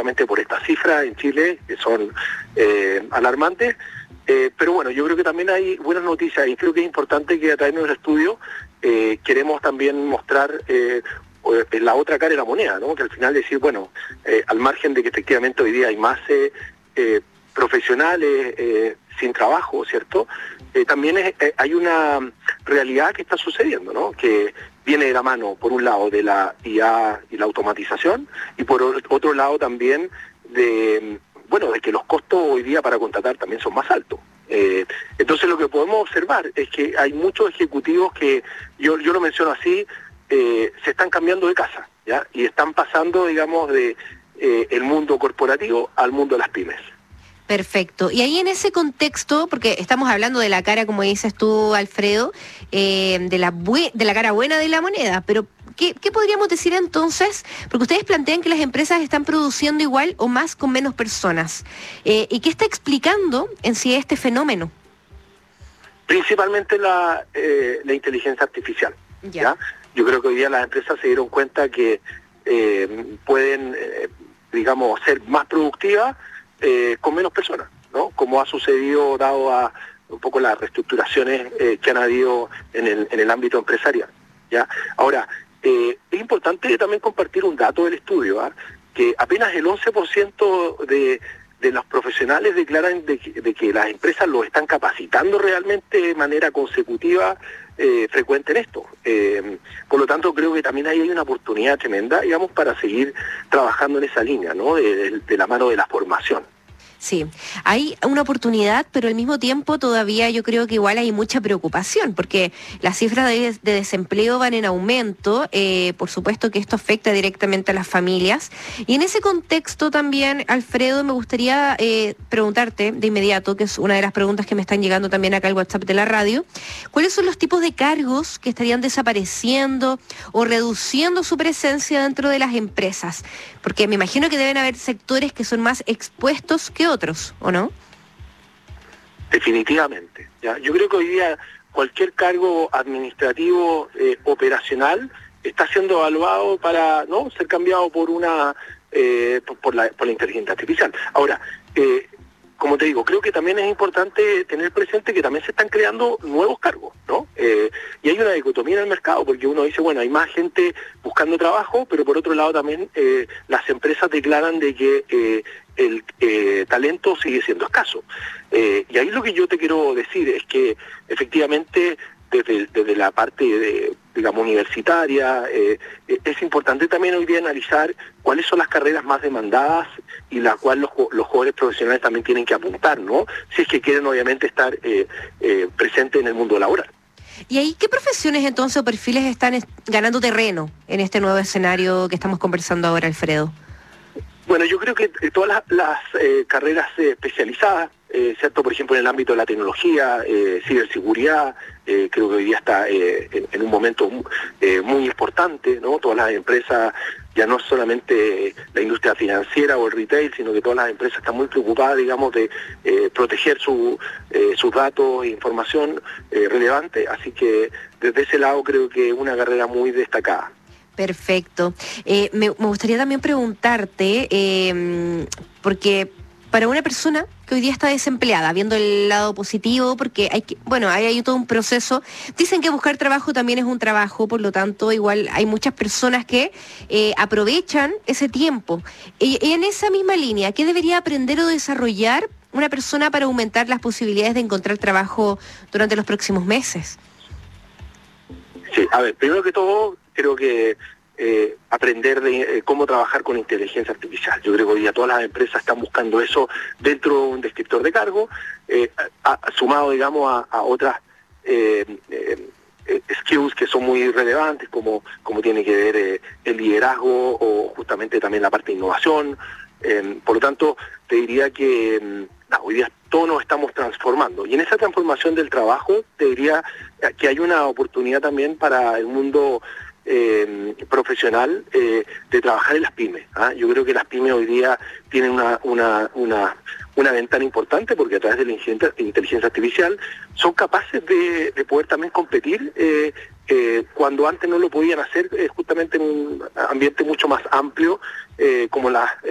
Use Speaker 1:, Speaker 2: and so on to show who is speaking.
Speaker 1: justamente por estas cifras en Chile, que son alarmantes. Pero bueno, yo creo que también hay buenas noticias y creo que es importante que a través de nuestro estudio queremos también mostrar la otra cara de la moneda, ¿no? Que al final decir, bueno, al margen de que efectivamente hoy día hay más profesionales sin trabajo, ¿cierto? También hay una realidad que está sucediendo, ¿no? Que viene de la mano, por un lado, de la IA y la automatización, y por otro lado también de que los costos hoy día para contratar también son más altos. Entonces lo que podemos observar es que hay muchos ejecutivos que, yo lo menciono así, se están cambiando de casa, ¿ya? Y están pasando, digamos, de el mundo corporativo al mundo de las pymes.
Speaker 2: Perfecto. Y ahí en ese contexto, porque estamos hablando de la cara, como dices tú, Alfredo, de la cara buena de la moneda, pero ¿qué podríamos decir entonces? Porque ustedes plantean que las empresas están produciendo igual o más con menos personas. ¿Y qué está explicando en sí este fenómeno?
Speaker 1: Principalmente la inteligencia artificial. ¿Ya? Yo creo que hoy día las empresas se dieron cuenta que pueden, digamos, ser más productivas con menos personas, ¿no? Como ha sucedido dado a un poco las reestructuraciones que han habido en el ámbito empresarial, ¿ya? Ahora, es importante también compartir un dato del estudio, que apenas el 11% de los profesionales declaran de que las empresas los están capacitando realmente de manera consecutiva, frecuente en esto. Por lo tanto, creo que también ahí hay una oportunidad tremenda, digamos, para seguir trabajando en esa línea, ¿no? De la mano de la formación.
Speaker 2: Sí, hay una oportunidad, pero al mismo tiempo todavía yo creo que igual hay mucha preocupación, porque las cifras de desempleo van en aumento, por supuesto que esto afecta directamente a las familias, y en ese contexto también, Alfredo, me gustaría preguntarte de inmediato, que es una de las preguntas que me están llegando también acá al WhatsApp de la radio, ¿cuáles son los tipos de cargos que estarían desapareciendo o reduciendo su presencia dentro de las empresas? Porque me imagino que deben haber sectores que son más expuestos que otros, ¿o no?
Speaker 1: Definitivamente. ¿Ya? Yo creo que hoy día cualquier cargo administrativo operacional está siendo evaluado para no ser cambiado por por la inteligencia artificial. Ahora, como te digo, creo que también es importante tener presente que también se están creando nuevos cargos, ¿no? Y hay una dicotomía en el mercado, porque uno dice, bueno, hay más gente buscando trabajo, pero por otro lado también las empresas declaran de que el talento sigue siendo escaso. Y ahí lo que yo te quiero decir es que efectivamente desde la parte digamos, universitaria, es importante también hoy día analizar cuáles son las carreras más demandadas y las cuales los jóvenes profesionales también tienen que apuntar, ¿no? Si es que quieren obviamente estar presentes en el mundo laboral.
Speaker 2: ¿Y ahí qué profesiones entonces o perfiles están ganando terreno en este nuevo escenario que estamos conversando ahora, Alfredo?
Speaker 1: Bueno, yo creo que todas las carreras especializadas, ¿cierto? Por ejemplo, en el ámbito de la tecnología, ciberseguridad, creo que hoy día está en un momento muy importante, ¿no? Todas las empresas, ya no solamente la industria financiera o el retail, sino que todas las empresas están muy preocupadas, digamos, de proteger sus datos e información relevante, así que desde ese lado creo que es una carrera muy destacada.
Speaker 2: Perfecto. Me gustaría también preguntarte, porque para una persona que hoy día está desempleada, viendo el lado positivo, porque hay todo un proceso, dicen que buscar trabajo también es un trabajo, por lo tanto igual hay muchas personas que aprovechan ese tiempo. Y en esa misma línea, ¿qué debería aprender o desarrollar una persona para aumentar las posibilidades de encontrar trabajo durante los próximos meses?
Speaker 1: Sí, a ver, primero que todo, creo que aprender de cómo trabajar con inteligencia artificial. Yo creo que hoy día todas las empresas están buscando eso dentro de un descriptor de cargo, sumado, digamos, a otras skills que son muy relevantes, como tiene que ver el liderazgo o justamente también la parte de innovación. Por lo tanto, te diría que hoy día todos nos estamos transformando. Y en esa transformación del trabajo, te diría que hay una oportunidad también para el mundo profesional de trabajar en las pymes. Yo creo que las pymes hoy día tienen una ventana importante porque a través de la inteligencia artificial son capaces de poder también competir cuando antes no lo podían hacer justamente en un ambiente mucho más amplio como las